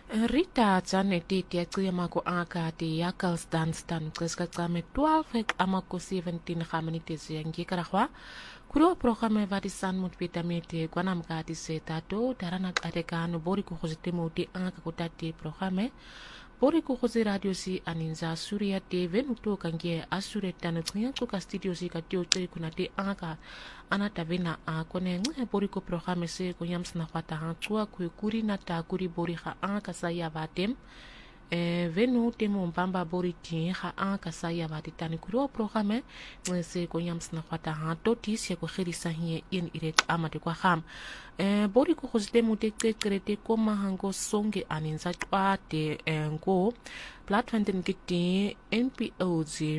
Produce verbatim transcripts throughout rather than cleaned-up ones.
Rita Janet ya mako akati ya Kalsdanstan kreska kame twaalf hek amako seventeen gaminutes yangi karahwa kuro programe vadisan mut vitamete kwanam kati setato darana katekano bori ko khositemo ti anga kutati programe bori ko khosi radio si aninza surya tv nuto kangie asure tano tnya tuka studio si katio te kunati anga anata vena a kone nge bori ko programe se ko yams na fata ha tua ku kuri na ta kuri bori ha anga saya vatem e venu temo mbamba bori ti ha anga saya vatitani kuro programe nge se ko yams na fata ha toti se ko khirisa hie in iret amate kwa kham e bori ko khositemo te krete ko mahango songe aninza twate ngo platform den kiti N P O zi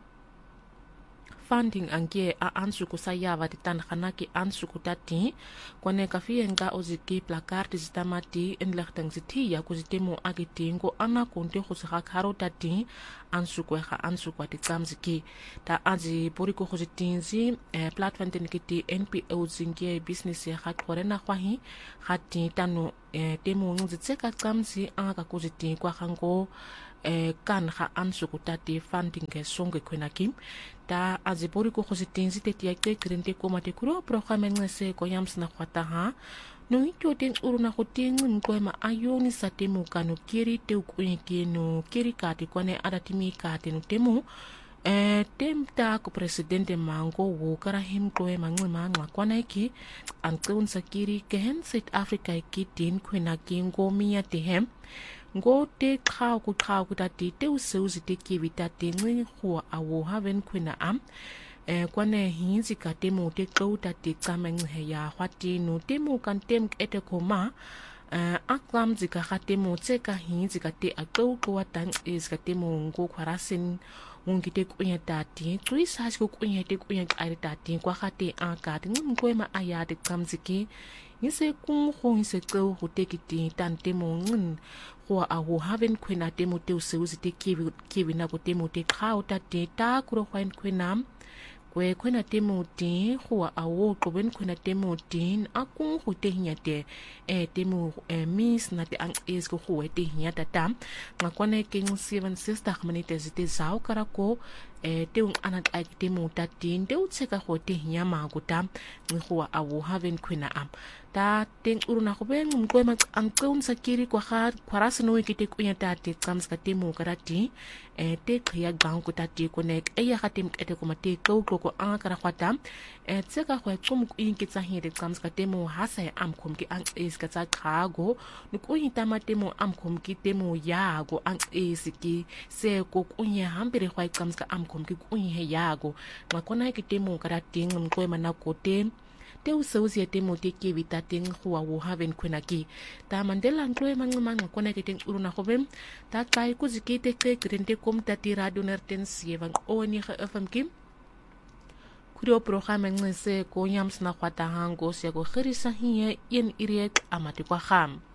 funding angie a ansu kusayava titan khanaki ansu kutati kwane kafie nga oziki placard zitamati enlechtang zitia kuzitemo agitingo ana konte khusakha kharo tati ansu kwa kha ansu kwa tsamziki ta azi poriko khuzitinzi eh, platform den kiti N P O zingie business ya khakorena khwahi khati tano eh, temo ngzitseka tsamzi anga kuziti kwa khango eh, kan kha ansu kutati funding ke songe kwenakim ta azipori ko khositinzi te tiake krente ko mate kuro programe ngese ko yams na khwata ha no ito ten uruna ko tin ko ma ayoni satemu kanu kiri te ku no kiri kati kone adatimi kati no temu eh temta ko presidente mango wo kara him ko ma ngma ngwa kwana ki antun sakiri ken South Africa ki tin kwena kingo miya te hem ngo te khao ku khao ku tati te useuzi te kivita te ngwi khua awo haven kwena am eh kwane hinzi ka temo te kouta te tsameng he ya hwati no temo kan tem ete koma eh aklam zika khatemo tseka hinzi ka te akau ko tan is ka temo ngo khwarasin ngite kunya tati tsui sa ko kunya te kunya ari tati kwa khate aka te ngwe ma aya te tsamziki yise kung khong se tsau ho te kiti tan temo ngin kwa awo haven kwena temo te useuzi te kiwi kiwi na ko temo te khao ta te ta kuro khwain kwenam kwe kwena temo te kwa awo koben kwena temo tin akung ho te hinyate e temo e mis na te ang is ko ho te hinyata tam ngakwane king seven sister community zite zau karako e te un anat ai temo ta tin te utseka ho te hinyama ko tam ngwa awo haven kwena am ta ten uruna ko ben ngum ko ma ang kun sakiri ko kha kharas no ikite ku ya ta te tsams ka temo karati e te khya gang ko ta ti ko nek e ya khatim kete ko mate ko ko ko ang kara khwata e tseka khwa kum ku in kitsa hi te tsams ka temo hasa am khum ki ang is ka tsa khago ni ko hi ta matemo am khum ki temo ya go ang is ki se ko ku nya hambere khwa tsams ka am khum ki ku hi ya go ngakona ki temo karati ngum ko mana ko te te useuzi ya temo te kivita ting huwa wo haven kwena ki ta mandela nkloe mangma ngakona ke ting uruna khobem ta kai ku zikite ke krente kom tati radio nerten sievang oni kha fm kim kurio programe ngese ko yams na khwata hango se ko khirisa hiye yen iriek amati kwa kham